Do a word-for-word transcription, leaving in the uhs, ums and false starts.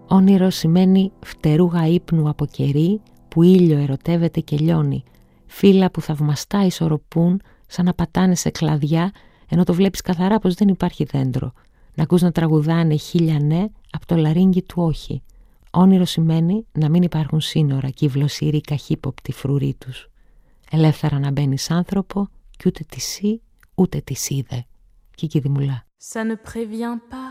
Όνειρο σημαίνει φτερούγα ύπνου από κερί που ήλιο ερωτεύεται και λιώνει. Φύλλα που θαυμαστά ισορροπούν σαν να πατάνε σε κλαδιά, ενώ το βλέπεις καθαρά πως δεν υπάρχει δέντρο. Να ακούς να τραγουδάνε χίλια ναι από το λαρίνγκι του όχι. Όνειρο σημαίνει να μην υπάρχουν σύνορα και η βλοσίρη καχύποπτη φρουρή τους. Ελεύθερα να μπαίνεις άνθρωπο κι ούτε τη σύ ούτε τη είδε. Κίκη Δημουλά. Ça ne prévient pas